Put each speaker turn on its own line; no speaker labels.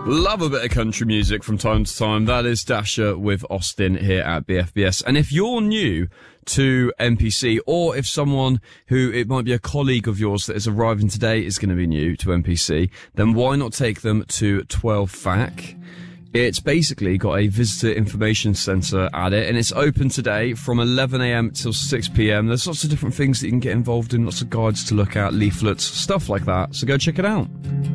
Love a bit of country music from time to time. That is Dasher with Austin here at BFBS. And if you're new to NPC, or if someone who, it might be a colleague of yours that is arriving today is going to be new to NPC, then why not take them to 12 FAC? It's basically got a visitor information centre at it, and it's open today from 11 a.m. till 6 p.m. There's lots of different things that you can get involved in, lots of guides to look at, leaflets, stuff like that. So go check it out.